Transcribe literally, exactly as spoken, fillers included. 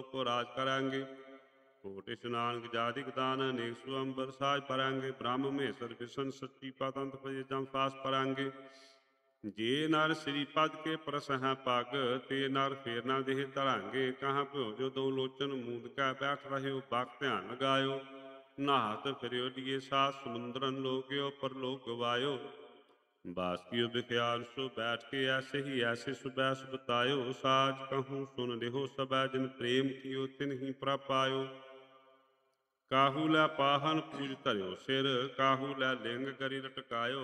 ਕੋ ਰਾਜ ਕਰਾਂਗੇ। ਕੋਟ ਇਸ਼ਨਾਨ ਜਾਦਿਕ ਦਾਨ ਅਨੇਕ ਸੁਅੰਬਰ ਸਾਜ ਪਰਾਂਗੇ। ਬ੍ਰਹਮ ਮਹੇਸ਼ਰ ਵਿਸ਼ਨ ਸੱਚੀ ਪਤੰਤ ਪਜੇ ਜਮ ਸਾਸ ਪਰਾਂਗੇ। ਜੇ ਨਰ ਸ੍ਰੀ ਪਦ ਕੇ ਪ੍ਰਸਹ ਪਗ ਤੇ ਨਰ ਫੇਰ ਨਾ ਦੇਹ ਧਰਾਂਗੇ। ਕਹਾਂ ਭਿਓ ਜੋ ਦੋ ਲੋਚਨ ਮੂੰਦ ਕੈ ਬੈਠ ਰਹਿਓ ਬਾਕ ਧਿਆਨ ਲਗਾਇਓ। ਨਾਹਤ ਫਿਰਿਓ ਲੀਏ ਸਾਤ ਸਮੁੰਦਰਨ ਲੋਕਿਓ ਪਰਲੋਕ ਗਵਾਇਓ। ਬਾਸਕਿਓ ਬਿਖਿਆਲ ਸੋ ਬੈਠ ਕੇ ਐਸੇ ਹੀ ਐਸੇ ਸੁਬੈਸ ਬਤਾਇਓ। ਸਾਜ ਕਹੂੰ ਸੁਨ ਲਿਹੋ ਸਬੈ ਜਿਨ ਪ੍ਰੇਮ ਕੀਓ ਤਿਨ ਹੀ ਪ੍ਰਭ ਪਾਇਓ। ਕਾਹੂ ਲੈ ਪਾਹਨ ਪੂਜ ਧਰਿਓ ਸਿਰ ਕਾਹੂ ਲੈ ਲਿੰਗ ਕਰੀ ਲਟਕਾਇਓ।